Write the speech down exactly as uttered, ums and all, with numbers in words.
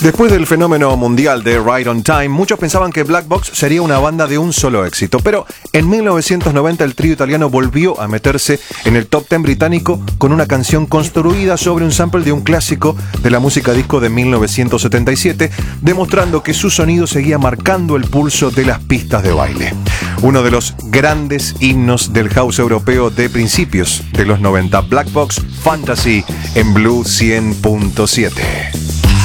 Después del fenómeno mundial de Right on Time, muchos pensaban que Black Box sería una banda de un solo éxito, pero en mil novecientos noventa el trío italiano volvió a meterse en el top diez británico con una canción construida sobre un sample de un clásico de la música disco de mil novecientos setenta y siete, demostrando que su sonido seguía marcando el pulso de las pistas de baile. Uno de los grandes himnos del house europeo de principios de los noventa, Black Box Fantasy en Blue cien punto siete.